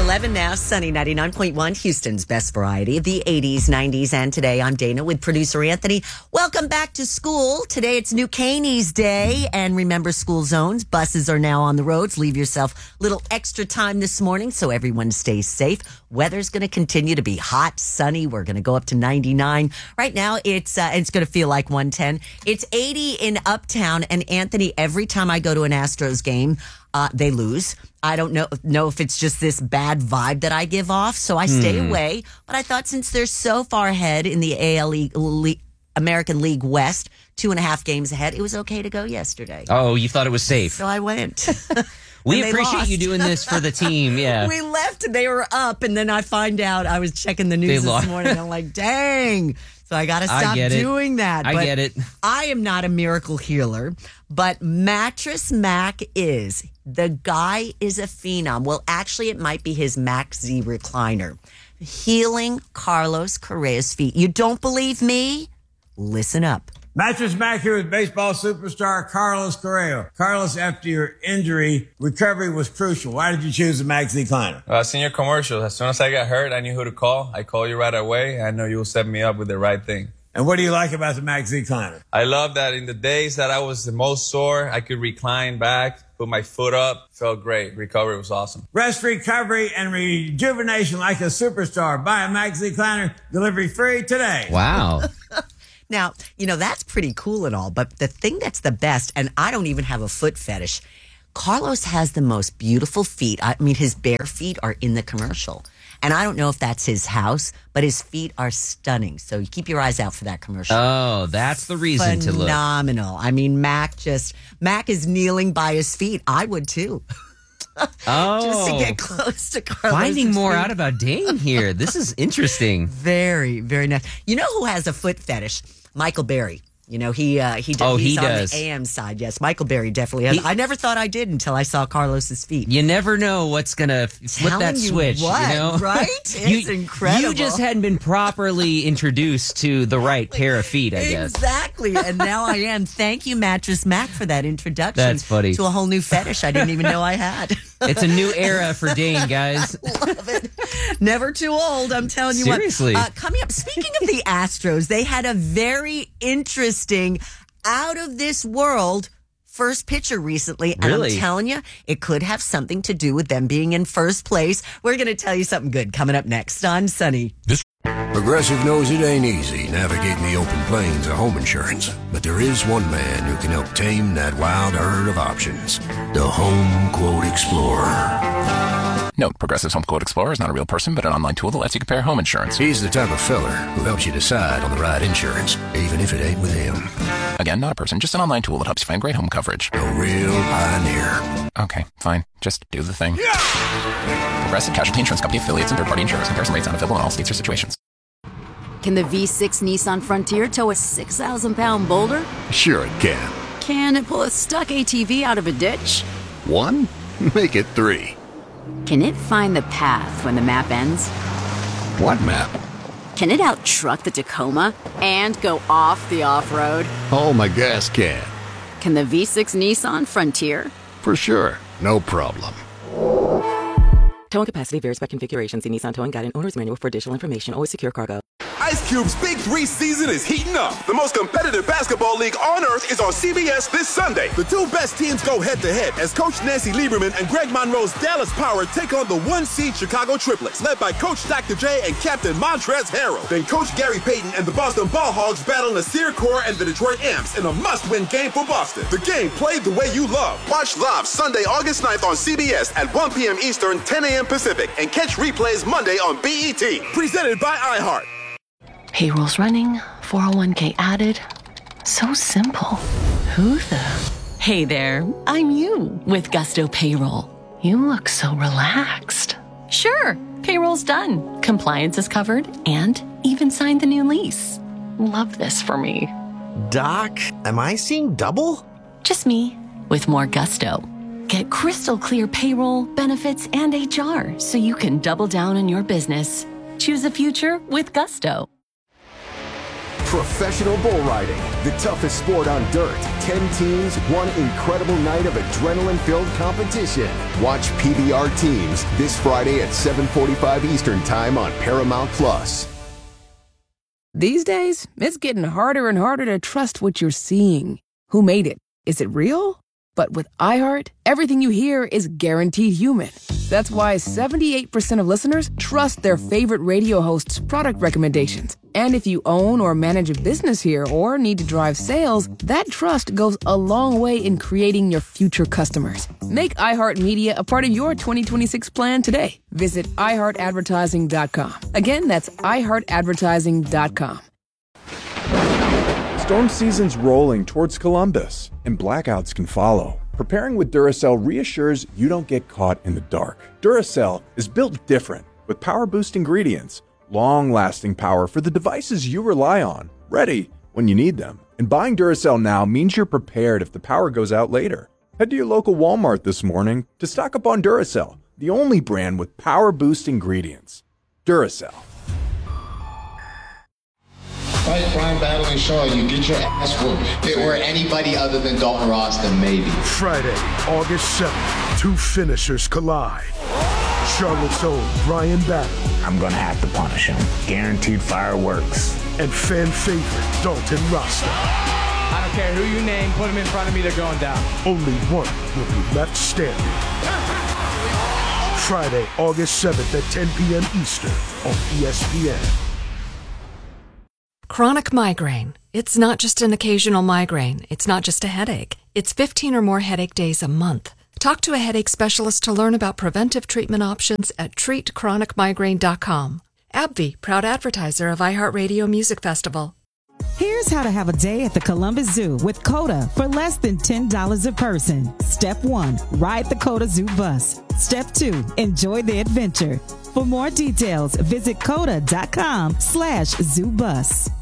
11 now, sunny 99.1, Houston's best variety of the 80s, 90s, and today. I'm Dana with producer Anthony. Welcome back to school. Today it's New Caney's Day, and remember school zones. Buses are now on the roads. Leave yourself a little extra time this morning so everyone stays safe. Weather's going to continue to be hot, sunny. We're going to go up to 99. Right now it's going to feel like 110. It's 80 in Uptown, and Anthony, every time I go to an Astros game, they lose. I don't know if it's just this bad vibe that I give off, so I stay away. But I thought since they're so far ahead in the American League West, 2.5 games ahead, it was okay to go yesterday. Oh, you thought it was safe. So I went. We appreciate you doing this for the team, yeah. We left, they were up, and then I find out, I was checking the news this morning, I'm like, dang. So I got to stop doing that. I get it. I am not a miracle healer, but Mattress Mac is. The guy is a phenom. Well, actually, it might be his Mac Z recliner. Healing Carlos Correa's feet. You don't believe me? Listen up. Mattress Mac here with baseball superstar Carlos Correa. Carlos, after your injury, recovery was crucial. Why did you choose the Mac Z recliner? I seen your commercials. As soon as I got hurt, I knew who to call. I called you right away. I know you will set me up with the right thing. And what do you like about the Mac Z recliner? I love that in the days that I was the most sore, I could recline back, put my foot up. Felt great. Recovery was awesome. Rest, recovery, and rejuvenation like a superstar. Buy a Mac Z recliner. Delivery free today. Wow. Now, that's pretty cool and all, but the thing that's the best, and I don't even have a foot fetish, Carlos has the most beautiful feet. I mean, his bare feet are in the commercial. And I don't know if that's his house, but his feet are stunning. So you keep your eyes out for that commercial. Oh, that's the reason to look. Phenomenal. I mean, Mac is kneeling by his feet. I would too. Just to get close to Carlos. Finding more out about Dane here. This is interesting. Very, very nice. You know who has a foot fetish? Michael Berry. He does. He's on the AM side. Yes, Michael Berry definitely has. I never thought I did until I saw Carlos's feet. You never know what's going to flip that switch. Right? It's incredible. You just hadn't been properly introduced to the right pair of feet, I guess. Exactly. And now I am. Thank you, Mattress Mac, for that introduction. That's funny. To a whole new fetish I didn't even know I had. It's a new era for Dane, guys. Love it. Never too old, I'm telling you. Seriously. Coming up, speaking of the Astros, they had a very interesting, out of this world first pitcher recently. And Really? I'm telling you, it could have something to do with them being in first place. We're going to tell you something good coming up next on Sunny. Progressive knows it ain't easy navigating the open plains of home insurance, but there is one man who can help tame that wild herd of options. The Home Quote Explorer. Note, Progressive's Home Quote Explorer is not a real person, but an online tool that lets you compare home insurance. He's the type of fella who helps you decide on the right insurance, even if it ain't with him. Again, not a person, just an online tool that helps you find great home coverage. A real pioneer. Okay, fine. Just do the thing. Progressive Casualty Insurance Company affiliates and third-party insurers. Comparison rates not available in all states or situations. Can the V6 Nissan Frontier tow a 6,000-pound boulder? Sure it can. Can it pull a stuck ATV out of a ditch? 1? Make it 3. Can it find the path when the map ends? What map? Can it out-truck the Tacoma and go off the off-road? Oh, my gas can. Can the V6 Nissan Frontier? For sure. No problem. Towing capacity varies by configuration. See Nissan Towing Guide and Owner's Manual for additional information. Always secure cargo. Ice Cube's Big 3 season is heating up. The most competitive basketball league on earth is on CBS this Sunday. The two best teams go head-to-head as Coach Nancy Lieberman and Greg Monroe's Dallas Power take on the 1-seed Chicago Triplets, led by Coach Dr. J and Captain Montrezl Harrell. Then Coach Gary Payton and the Boston Ball Hogs battle Nasir Kaur and the Detroit Imps in a must-win game for Boston. The game played the way you love. Watch live Sunday, August 9th on CBS at 1 p.m. Eastern, 10 a.m. Pacific, and catch replays Monday on BET. Presented by iHeart. Payroll's running, 401k added. So simple. Who the? Hey there, I'm you with Gusto Payroll. You look so relaxed. Sure, payroll's done. Compliance is covered and even signed the new lease. Love this for me. Doc, am I seeing double? Just me with more gusto. Get crystal clear payroll, benefits, and HR so you can double down on your business. Choose a future with Gusto. Professional bull riding, the toughest sport on dirt. 10 teams, one incredible night of adrenaline-filled competition. Watch PBR Teams this Friday at 7:45 Eastern Time on Paramount+. These days, it's getting harder and harder to trust what you're seeing. Who made it? Is it real? But with iHeart, everything you hear is guaranteed human. That's why 78% of listeners trust their favorite radio hosts' product recommendations. And if you own or manage a business here or need to drive sales, that trust goes a long way in creating your future customers. Make iHeartMedia a part of your 2026 plan today. Visit iHeartAdvertising.com. Again, that's iHeartAdvertising.com. Storm season's rolling towards Columbus, and blackouts can follow. Preparing with Duracell reassures you don't get caught in the dark. Duracell is built different, with power-boost ingredients, long-lasting power for the devices you rely on, ready when you need them. And buying Duracell now means you're prepared if the power goes out later. Head to your local Walmart this morning to stock up on Duracell, the only brand with power-boost ingredients. Duracell. Fight Brian battling Shaw, you get your ass whooped. If it were anybody other than Dalton Ross, then maybe. Friday, August 7th, two finishers collide. Charlotte's own Brian Battle. I'm gonna have to punish him. Guaranteed fireworks. And fan favorite Dalton Rasta. I don't care who you name, put him in front of me, they're going down. Only one will be left standing. Friday, August 7th at 10 p.m. Eastern on ESPN. Chronic migraine. It's not just an occasional migraine. It's not just a headache. It's 15 or more headache days a month. Talk to a headache specialist to learn about preventive treatment options at treatchronicmigraine.com. AbbVie, proud advertiser of iHeartRadio Music Festival. Here's how to have a day at the Columbus Zoo with COTA for less than $10 a person. Step 1, ride the COTA Zoo bus. Step 2, enjoy the adventure. For more details, visit COTA.com/ZooBus.